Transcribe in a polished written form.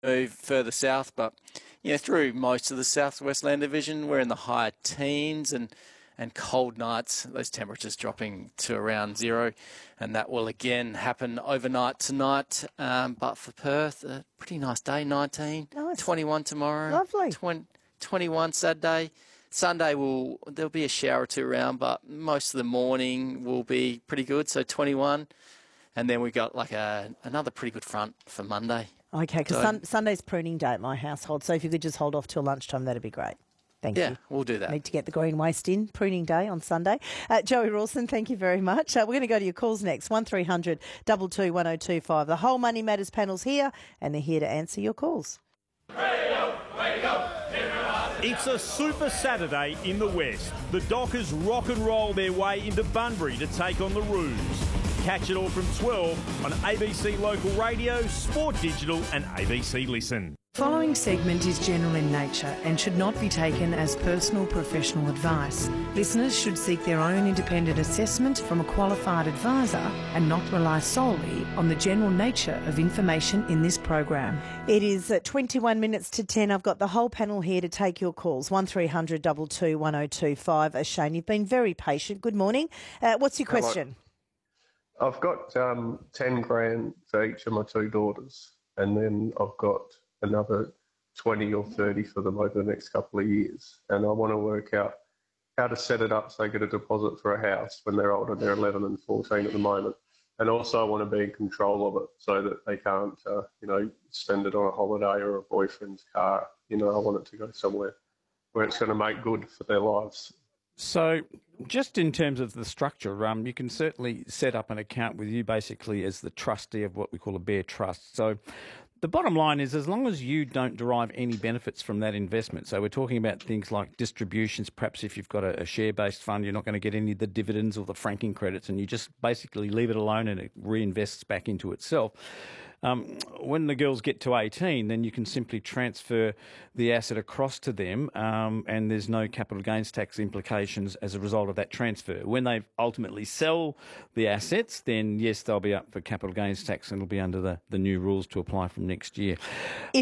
move further south, but through most of the southwest land division, we're in the high teens and cold nights, those temperatures dropping to around zero, and that will again happen overnight tonight. But for Perth, a pretty nice day, 19, Nice. 21 tomorrow, Lovely. 21 Saturday. Sunday there'll be a shower or two around, but most of the morning will be pretty good, so 21. And then we got like another pretty good front for Monday. Okay, because Sunday's pruning day at my household, so if you could just hold off till lunchtime, that'd be great. Thank you. Yeah, we'll do that. Need to get the green waste in, pruning day on Sunday. Joey Rawson, thank you very much. We're going to go to your calls next, 1300 22 1025. The whole Money Matters panel's here, and they're here to answer your calls. It's a super Saturday in the West. The Dockers rock and roll their way into Bunbury to take on the Roos. Catch it all from 12 on ABC Local Radio, Sport Digital and ABC Listen. Following segment is general in nature and should not be taken as personal professional advice. Listeners should seek their own independent assessment from a qualified advisor and not rely solely on the general nature of information in this program. It is at 21 minutes to 10. I've got the whole panel here to take your calls, 1300 22 1025. Shane, you've been very patient. Good morning. What's your question? I've got 10 grand for each of my two daughters, and then I've got another 20 or 30 for them over the next couple of years. And I want to work out how to set it up so they get a deposit for a house when they're older. They're 11 and 14 at the moment. And also I want to be in control of it so that they can't, spend it on a holiday or a boyfriend's car. I want it to go somewhere where it's going to make good for their lives. So just in terms of the structure, you can certainly set up an account with you basically as the trustee of what we call a bare trust. So the bottom line is, as long as you don't derive any benefits from that investment, so we're talking about things like distributions, perhaps if you've got a share-based fund, you're not going to get any of the dividends or the franking credits, and you just basically leave it alone and it reinvests back into itself. When the girls get to 18, then you can simply transfer the asset across to them, and there's no capital gains tax implications as a result of that transfer. When they ultimately sell the assets, then yes, they'll be up for capital gains tax and it'll be under the new rules to apply from next year.